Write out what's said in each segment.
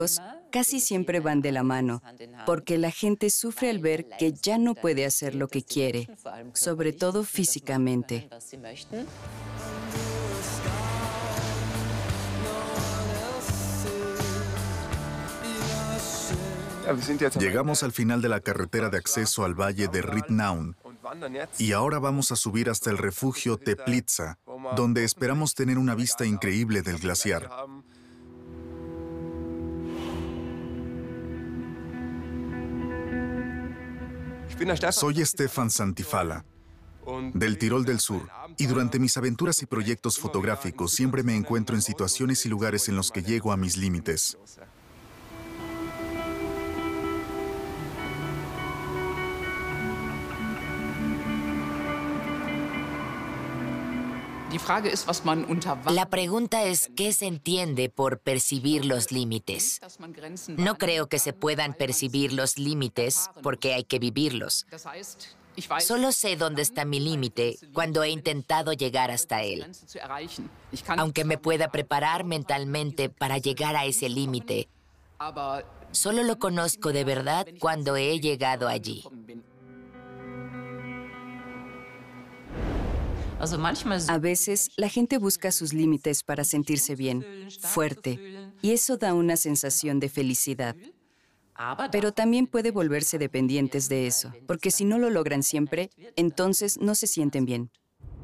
casi siempre van de la mano, porque la gente sufre al ver que ya no puede hacer lo que quiere, sobre todo físicamente. Llegamos al final de la carretera de acceso al valle de Ridnaun y ahora vamos a subir hasta el refugio Teplitsa, donde esperamos tener una vista increíble del glaciar. Soy Stefan Santifala, del Tirol del Sur, y durante mis aventuras y proyectos fotográficos siempre me encuentro en situaciones y lugares en los que llego a mis límites. La pregunta es, ¿qué se entiende por percibir los límites? No creo que se puedan percibir los límites porque hay que vivirlos. Solo sé dónde está mi límite cuando he intentado llegar hasta él. Aunque me pueda preparar mentalmente para llegar a ese límite, solo lo conozco de verdad cuando he llegado allí. A veces, la gente busca sus límites para sentirse bien, fuerte, y eso da una sensación de felicidad. Pero también puede volverse dependientes de eso, porque si no lo logran siempre, entonces no se sienten bien.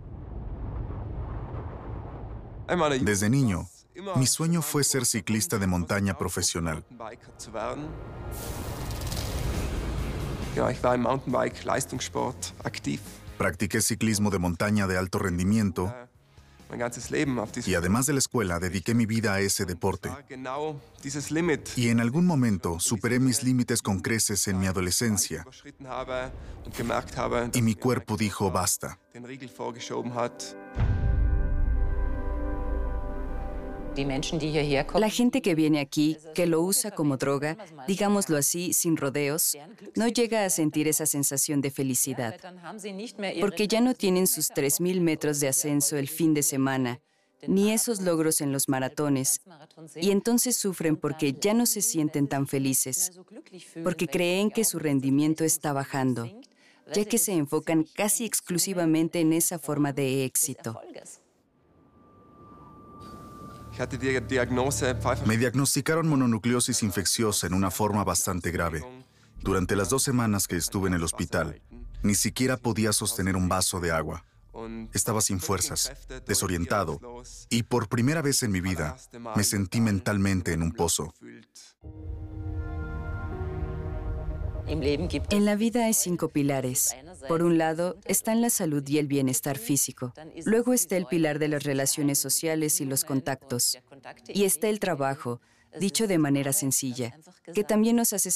Desde niño, mi sueño fue ser ciclista de montaña profesional. Practiqué ciclismo de montaña de alto rendimiento y además de la escuela dediqué mi vida a ese deporte. Y en algún momento superé mis límites con creces en mi adolescencia y mi cuerpo dijo basta. La gente que viene aquí, que lo usa como droga, digámoslo así, sin rodeos, no llega a sentir esa sensación de felicidad, porque ya no tienen sus 3,000 metros de ascenso el fin de semana, ni esos logros en los maratones, y entonces sufren porque ya no se sienten tan felices, porque creen que su rendimiento está bajando, ya que se enfocan casi exclusivamente en esa forma de éxito. Me diagnosticaron mononucleosis infecciosa en una forma bastante grave. Durante las 2 semanas que estuve en el hospital, ni siquiera podía sostener un vaso de agua. Estaba sin fuerzas, desorientado, y por primera vez en mi vida me sentí mentalmente en un pozo. En la vida hay 5 pilares. Por un lado, están la salud y el bienestar físico. Luego está el pilar de las relaciones sociales y los contactos. Y está el trabajo, dicho de manera sencilla, que también nos hace